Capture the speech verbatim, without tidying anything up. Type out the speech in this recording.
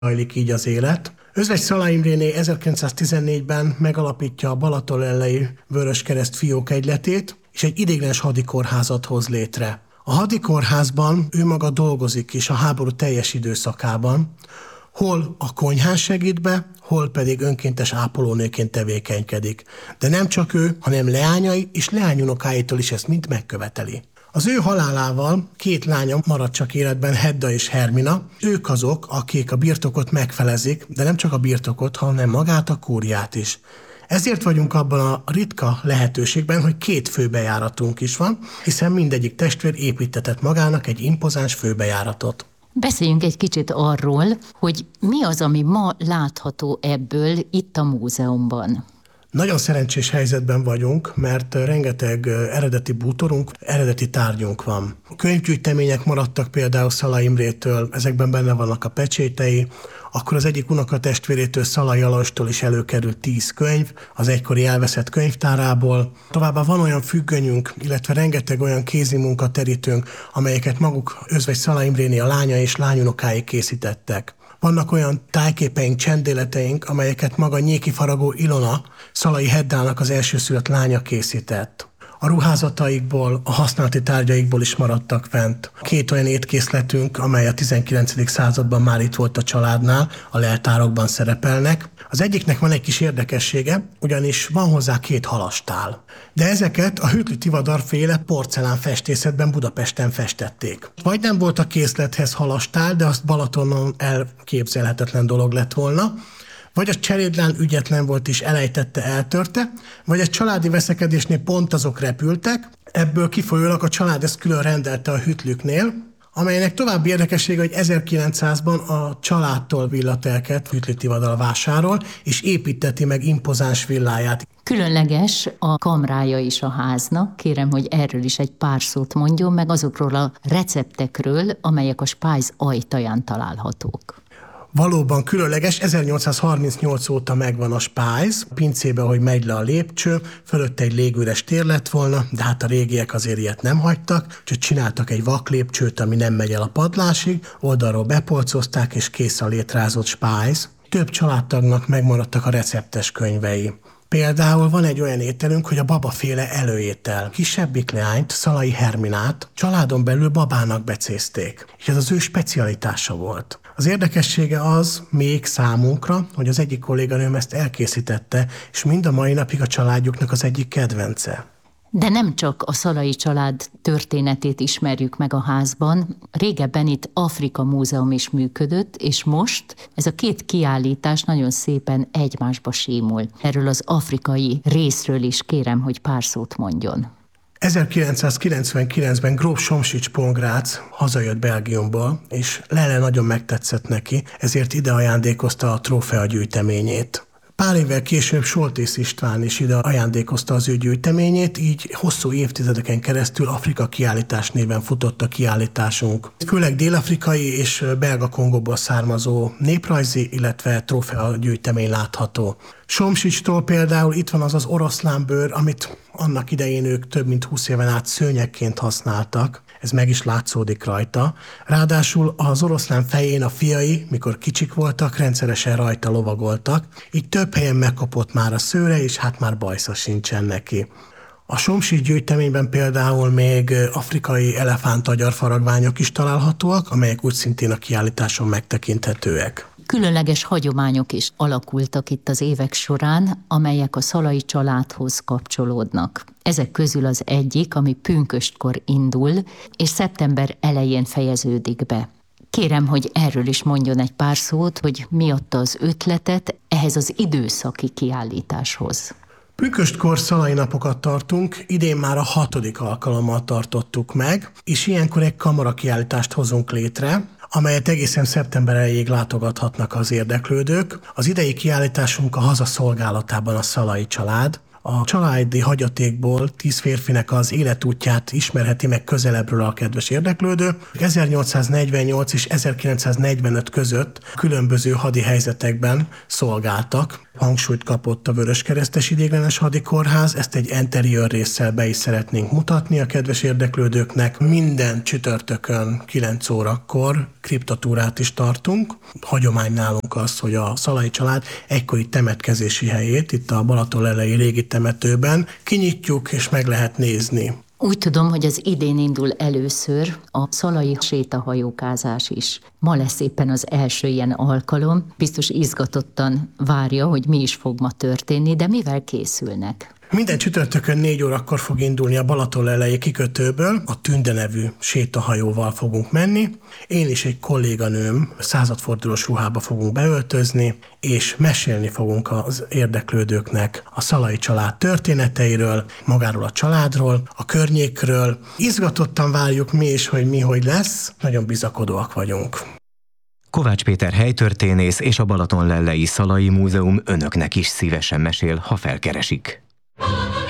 zajlik így az élet. Özvegy Szalay Imréné ezerkilencszáztizennégyben megalapítja a Balatonellei Vöröskereszt fiókegyletét, és egy ideiglenes hadikórházat hoz létre. A hadikórházban ő maga dolgozik is a háború teljes időszakában, hol a konyhán segít be, hol pedig önkéntes ápolónőként tevékenykedik. De nem csak ő, hanem leányai és leányunokáitól is ezt mind megköveteli. Az ő halálával két lánya maradt csak életben, Hedda és Hermina. Ők azok, akik a birtokot megfelezik, de nem csak a birtokot, hanem magát a kúriát is. Ezért vagyunk abban a ritka lehetőségben, hogy két főbejáratunk is van, hiszen mindegyik testvér építetett magának egy impozáns főbejáratot. Beszéljünk egy kicsit arról, hogy mi az, ami ma látható ebből itt a múzeumban. Nagyon szerencsés helyzetben vagyunk, mert rengeteg eredeti bútorunk, eredeti tárgyunk van. Könyvgyűjtemények maradtak például Szalay Imrétől, ezekben benne vannak a pecsétei, akkor az egyik unokatestvérétől, Szalay Alajstól is előkerült tíz könyv, az egykori elveszett könyvtárából. Továbbá van olyan függönyünk, illetve rengeteg olyan kézimunkaterítőnk, amelyeket maguk Özvegy Szalay Imréné a lánya és lányunokái készítettek. Vannak olyan tájképeink, csendéleteink, amelyeket maga Nyéki Faragó Ilona, Szalay Heddának az elsőszülött lánya készített. A ruházataikból, a használati tárgyaikból is maradtak fent. Két olyan étkészletünk, amely a tizenkilencedik században már itt volt a családnál, a leltárokban szerepelnek. Az egyiknek van egy kis érdekessége, ugyanis van hozzá két halastál. De ezeket a Hüttli Tivadar féle porcelán festészetben Budapesten festették. Vagy nem volt a készlethez halastál, de azt Balatonon elképzelhetetlen dolog lett volna, vagy a cserédlán ügyetlen volt és elejtette, eltörte, vagy egy családi veszekedésnél pont azok repültek, ebből kifolyólag a család ezt külön rendelte a Hüttlüknél, amelynek további érdekessége, hogy ezerkilencszázban a családtól villatelt Hüttli Tivadar vásárol, és építeti meg impozáns villáját. Különleges a kamrája is a háznak. Kérem, hogy erről is egy pár szót mondjon, meg azokról a receptekről, amelyek a spájz ajtaján találhatók. Valóban különleges, ezernyolcszázharmincnyolc óta megvan a spájz, pincébe, hogy megy le a lépcső, fölötte egy légüres tér lett volna, de hát a régiek azért ilyet nem hagytak, úgyhogy csináltak egy vaklépcsőt, ami nem megy el a padlásig, oldalról bepolcozták, és kész a létrázott spájz. Több családtagnak megmaradtak a receptes könyvei. Például van egy olyan ételünk, hogy a babaféle előétel. Kisebbik leányt, Szalay Herminát családon belül babának becézték, és ez az ő specialitása volt. Az érdekessége az még számunkra, hogy az egyik kolléganőm ezt elkészítette, és mind a mai napig a családjuknak az egyik kedvence. De nem csak a Szalay család történetét ismerjük meg a házban. Régebben itt Afrika Múzeum is működött, és most ez a két kiállítás nagyon szépen egymásba símul. Erről az afrikai részről is kérem, hogy pár szót mondjon. ezerkilencszázkilencvenkilencben gróf Somsics-Pongrác hazajött Belgiumból, és Lele nagyon megtetszett neki, ezért ide ajándékozta a trófea gyűjteményét. Pár évvel később Soltész István is ide ajándékozta az ő gyűjteményét, így hosszú évtizedeken keresztül Afrika kiállítás néven futott a kiállításunk. Főleg dél-afrikai és belga Kongóból származó néprajzi, illetve trófea gyűjtemény látható. Somsicstól például itt van az az oroszlánbőr, amit annak idején ők több mint húsz éven át szőnyegként használtak. Ez meg is látszódik rajta. Ráadásul az oroszlán fején a fiai, mikor kicsik voltak, rendszeresen rajta lovagoltak. Így több helyen megkopott már a szőre, és hát már bajsza sincsen neki. A Somsics gyűjteményben például még afrikai elefántagyarfaragványok is találhatóak, amelyek úgy szintén a kiállításon megtekinthetőek. Különleges hagyományok is alakultak itt az évek során, amelyek a Szalay családhoz kapcsolódnak. Ezek közül az egyik, ami pünköstkor indul, és szeptember elején fejeződik be. Kérem, hogy erről is mondjon egy pár szót, hogy mi adta az ötletet ehhez az időszaki kiállításhoz. Pünköstkor Szalay napokat tartunk, idén már a hatodik alkalommal tartottuk meg, és ilyenkor egy kamarakiállítást hozunk létre, amelyet egészen szeptember elejéig látogathatnak az érdeklődők. Az idei kiállításunk a haza szolgálatában a Szalay család. A családi hagyatékból tíz férfinek az életútját ismerheti meg közelebbről a kedves érdeklődő. ezernyolcszáznegyvennyolc és ezerkilencszáznegyvenöt között különböző hadi helyzetekben szolgáltak. Hangsúlyt kapott a Vöröskeresztes Ideiglenes Hadikórház, ezt egy interiőr résszel be is szeretnénk mutatni a kedves érdeklődőknek. Minden csütörtökön kilenc órakor kriptatúrát is tartunk. Hagyomány nálunk az, hogy a Szalai család egykori temetkezési helyét itt a Balatonlellei régi temetőben kinyitjuk és meg lehet nézni. Úgy tudom, hogy az idén indul először a szalai sétahajókázás is. Ma lesz éppen az első ilyen alkalom. Biztos izgatottan várja, hogy mi is fog ma történni, de mivel készülnek? Minden csütörtökön négy órakor fog indulni a Balatonlellei kikötőből, a Tünde nevű sétahajóval fogunk menni. Én és egy kolléganőm századfordulós ruhába fogunk beöltözni, és mesélni fogunk az érdeklődőknek a Szalai család történeteiről, magáról a családról, a környékről. Izgatottan várjuk mi is, hogy mi hogy lesz, nagyon bizakodóak vagyunk. Kovács Péter helytörténész és a Balatonlellei Szalai Múzeum önöknek is szívesen mesél, ha felkeresik.